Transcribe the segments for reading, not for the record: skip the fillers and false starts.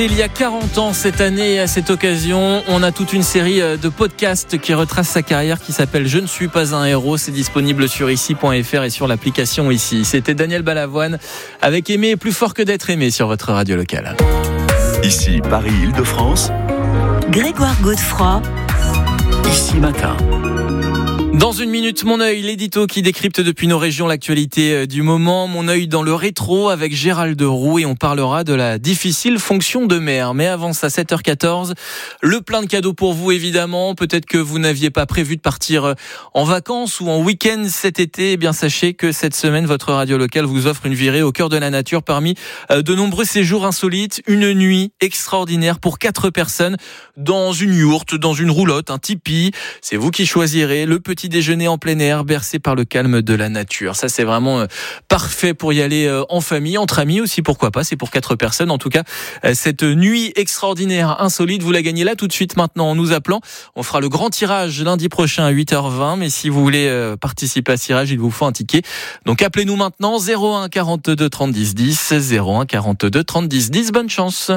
Il y a 40 ans cette année, à cette occasion, on a toute une série de podcasts qui retracent sa carrière qui s'appelle « Je ne suis pas un héros ». C'est disponible sur ici.fr et sur l'application Ici. C'était Daniel Balavoine avec « Aimer est plus fort que d'être aimé » sur votre radio locale. Ici Paris-Île-de-France, Grégoire Godefroy, Ici Matin. Dans une minute, Mon œil, l'édito qui décrypte depuis nos régions l'actualité du moment. Mon œil dans le rétro avec Gérald Roux et on parlera de la difficile fonction de maire. Mais avant ça, 7h14, le plein de cadeaux pour vous évidemment. Peut-être que vous n'aviez pas prévu de partir en vacances ou en week-end cet été. Eh bien, sachez que cette semaine, votre radio locale vous offre une virée au cœur de la nature parmi de nombreux séjours insolites. Une nuit extraordinaire pour 4 personnes dans une yourte, dans une roulotte, un tipi. C'est vous qui choisirez le petit déjeuner en plein air, bercé par le calme de la nature. Ça, c'est vraiment parfait pour y aller en famille, entre amis aussi, pourquoi pas. C'est pour 4 personnes. En tout cas, cette nuit extraordinaire, insolite, vous la gagnez là tout de suite maintenant en nous appelant. On fera le grand tirage lundi prochain à 8h20. Mais si vous voulez participer à ce tirage, il vous faut un ticket. Donc appelez-nous maintenant 01 42 30 10 10, 01 42 30 10 10. Bonne chance.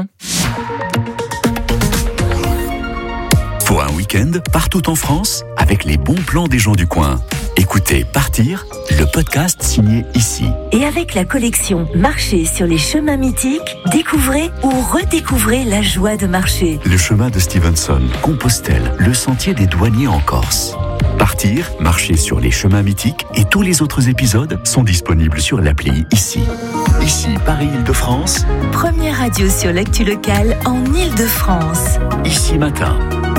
Pour un week-end, partout en France, avec les bons plans des gens du coin. Écoutez Partir, le podcast signé Ici. et avec la collection Marcher sur les chemins mythiques, découvrez ou redécouvrez la joie de marcher. Le chemin de Stevenson, Compostelle, le sentier des douaniers en Corse. Partir, marcher sur les chemins mythiques et tous les autres épisodes sont disponibles sur l'appli Ici. Ici Paris-Île-de-France, Première radio sur l'actu locale en Île-de-France. Ici Matin.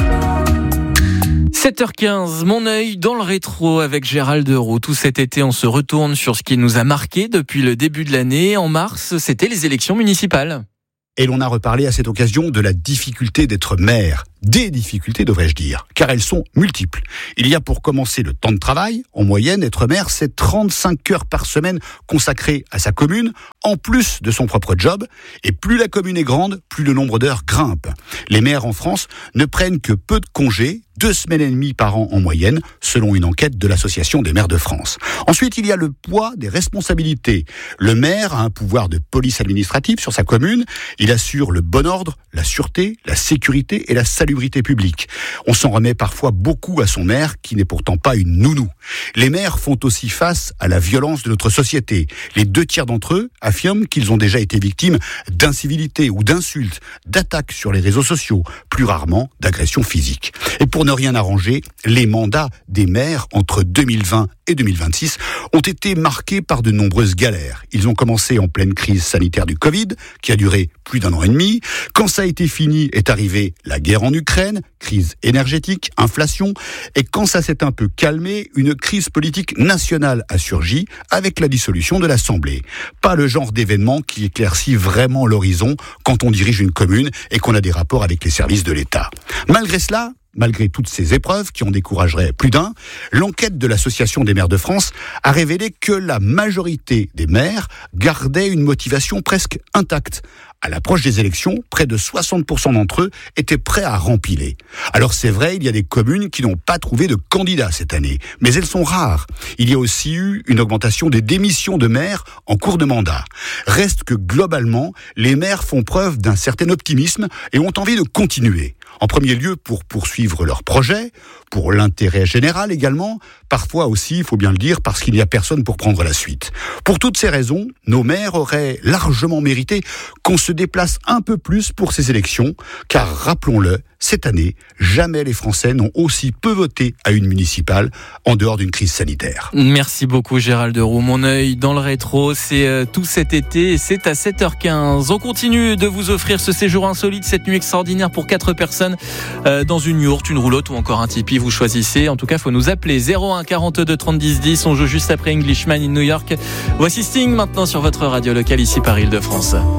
7h15, Mon œil dans le rétro avec Gérald Roux. Tout cet été, on se retourne sur ce qui nous a marqué depuis le début de l'année. En mars, c'était les élections municipales. Et l'on a reparlé à cette occasion de la difficulté d'être maire. Des difficultés, devrais-je dire, car elles sont multiples. Il y a pour commencer le temps de travail. En moyenne, être maire, c'est 35 heures par semaine consacrées à sa commune, en plus de son propre job. Et plus la commune est grande, plus le nombre d'heures grimpe. Les maires en France ne prennent que peu de congés, 2 semaines et demie par an en moyenne, selon une enquête de l'Association des maires de France. Ensuite, il y a le poids des responsabilités. Le maire a un pouvoir de police administrative sur sa commune. Il assure le bon ordre, la sûreté, la sécurité et la salubrité publique. On s'en remet parfois beaucoup à son maire, qui n'est pourtant pas une nounou. Les maires font aussi face à la violence de notre société. Les 2/3 d'entre eux affirment qu'ils ont déjà été victimes d'incivilités ou d'insultes, d'attaques sur les réseaux sociaux, plus rarement d'agressions physiques. Et pour ne rien arranger, les mandats des maires entre 2020 et 2026 ont été marqués par de nombreuses galères. Ils ont commencé en pleine crise sanitaire du Covid, qui a duré plus d'1 an et demi. Quand ça a été fini, est arrivée la guerre en Ukraine, crise énergétique, inflation. Et quand ça s'est un peu calmé, une crise politique nationale a surgi avec la dissolution de l'Assemblée. Pas le genre d'événement qui éclaircit vraiment l'horizon quand on dirige une commune et qu'on a des rapports avec les services de l'État. Malgré cela, malgré toutes ces épreuves qui en décourageraient plus d'un, l'enquête de l'Association des maires de France a révélé que la majorité des maires gardaient une motivation presque intacte. À l'approche des élections, près de 60% d'entre eux étaient prêts à rempiler. Alors c'est vrai, il y a des communes qui n'ont pas trouvé de candidats cette année, mais elles sont rares. Il y a aussi eu une augmentation des démissions de maires en cours de mandat. Reste que globalement, les maires font preuve d'un certain optimisme et ont envie de continuer. En premier lieu pour poursuivre leurs projets, pour l'intérêt général également, parfois aussi, il faut bien le dire, parce qu'il n'y a personne pour prendre la suite. Pour toutes ces raisons, nos maires auraient largement mérité qu'on se déplace un peu plus pour ces élections, car rappelons-le, cette année, jamais les Français n'ont aussi peu voté à une municipale en dehors d'une crise sanitaire. Merci beaucoup Gérald Roux. Mon œil dans le rétro, c'est tout cet été et c'est à 7h15. On continue de vous offrir ce séjour insolite, cette nuit extraordinaire pour 4 personnes dans une yourte, une roulotte ou encore un tipi, vous choisissez. En tout cas, il faut nous appeler 01 42 30 10 10. On joue juste après Englishman in New York. Voici Sting maintenant sur votre radio locale ici Paris-Île-de-France.